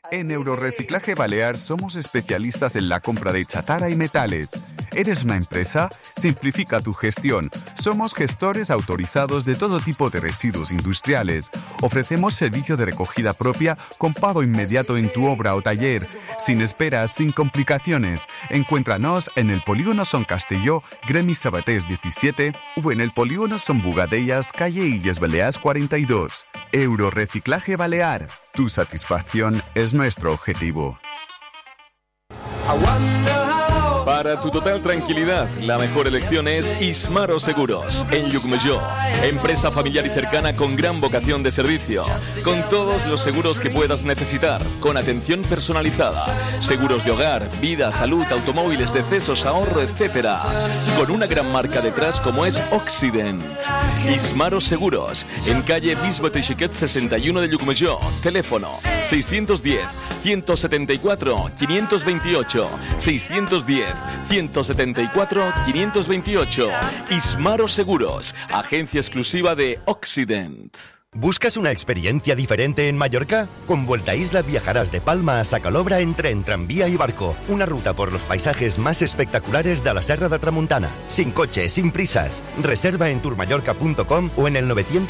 En Eurorreciclaje Balear somos especialistas en la compra de chatarra y metales. ¿Eres una empresa? Simplifica tu gestión. Somos gestores autorizados de todo tipo de residuos industriales. Ofrecemos servicio de recogida propia con pago inmediato en tu obra o taller. Sin esperas, sin complicaciones. Encuéntranos en el Polígono Son Castelló, Gremi Sabatés 17 o en el Polígono Son Bugadellas, calle Illes Balears 42. Eurorreciclaje Balear. Tu satisfacción es nuestro objetivo. Para tu total tranquilidad, la mejor elección es Ismaro Seguros, en Llucmajor. Empresa familiar y cercana con gran vocación de servicio. Con todos los seguros que puedas necesitar, con atención personalizada. Seguros de hogar, vida, salud, automóviles, decesos, ahorro, etc. Con una gran marca detrás como es Occident. Ismaro Seguros, en calle Bisbe Teixequet 61 de Llucmajor. Teléfono 610-174-528. 610-174-528. Ismaro Seguros, agencia exclusiva de Occident. ¿Buscas una experiencia diferente en Mallorca? Con Vuelta Isla viajarás de Palma a Sacalobra en tren, tranvía y barco. Una ruta por los paisajes más espectaculares de la Serra de Tramuntana. Sin coche, sin prisas. Reserva en tourmallorca.com o en el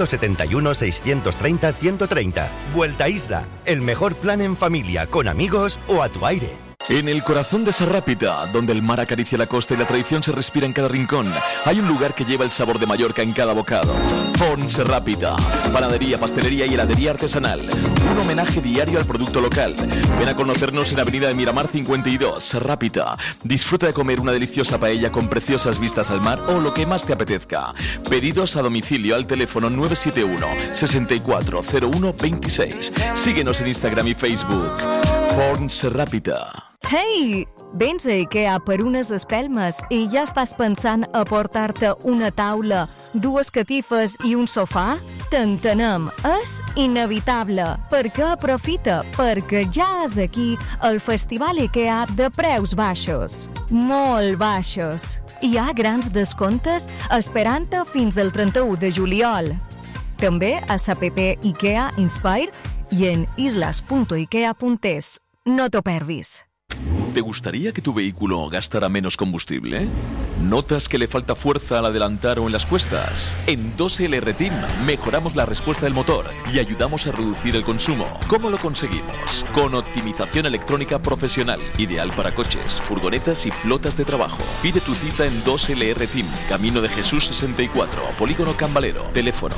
971-630-130. Vuelta Isla, el mejor plan en familia, con amigos o a tu aire. En el corazón de Serràpita, donde el mar acaricia la costa y la tradición se respira en cada rincón, hay un lugar que lleva el sabor de Mallorca en cada bocado. Forn Serràpita, panadería, pastelería y heladería artesanal. Un homenaje diario al producto local. Ven a conocernos en Avenida de Miramar 52, Serràpita. Disfruta de comer una deliciosa paella con preciosas vistas al mar o lo que más te apetezca. Pedidos a domicilio al teléfono 971 6401 26. Síguenos en Instagram y Facebook. Forn Serràpita. Hey! Vens a IKEA per unes espelmes i ja estàs pensant a portar-te una taula, dues catifes i un sofà? T'entenem, és inevitable. Perquè aprofita, perquè ja és aquí el Festival IKEA de preus baixos. Molt baixos. Hi ha grans descomptes esperant-te fins al 31 de juliol. També a l'APP IKEA Inspire i en islas.ikea.es. No t'ho perdis. ¿Te gustaría que tu vehículo gastara menos combustible? ¿Notas que le falta fuerza al adelantar o en las cuestas? En 2LR Team mejoramos la respuesta del motor y ayudamos a reducir el consumo. ¿Cómo lo conseguimos? Con optimización electrónica profesional, ideal para coches, furgonetas y flotas de trabajo. Pide tu cita en 2LR Team, Camino de Jesús 64, Polígono Can Valero. Teléfono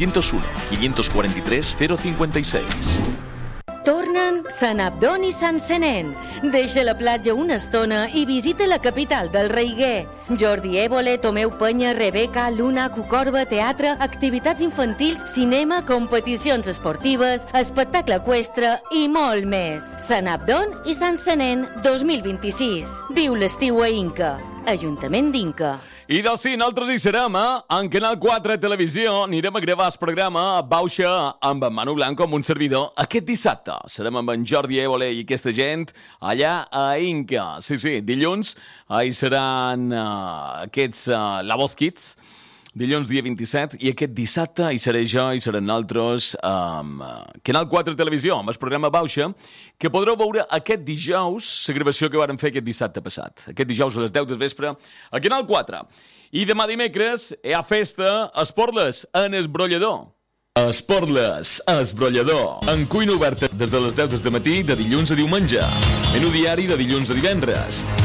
601-543-056. Tornen Sant Abdon i Sant Senén. Deixa la platja una estona i visita la capital del Reiguer. Jordi Évole, Tomeu Penya, Rebeca, Luna, Cucorba, teatre, activitats infantils, cinema, competicions esportives, espectacle eqüestre i molt més. Sant Abdon i Sant Senén 2026. Viu l'estiu a Inca. Ajuntament d'Inca. I del sí, nosaltres hi serem, en Canal 4 Televisió. Anirem a gravar el programa Bauxa amb en Manu Blanco, amb un servidor. Aquest dissabte serem amb en Jordi Évole i aquesta gent allà a Inca. Sí, dilluns hi seran aquests La Voz Kids, dilluns dia 27, i aquest dissabte hi seré jo, hi seran altres Canal 4 Televisió, amb el programa Bauxa, que podreu veure aquest dijous, la gravació que vàrem fer aquest dissabte passat. Aquest dijous a les 10 del vespre, a Canal 4. I demà dimecres hi ha festa a Esporles, en Esbrollador. Esporles, Esbrollador. En cuina oberta des de les 10 del matí, de dilluns a diumenge. Menú diari de dilluns a divendres.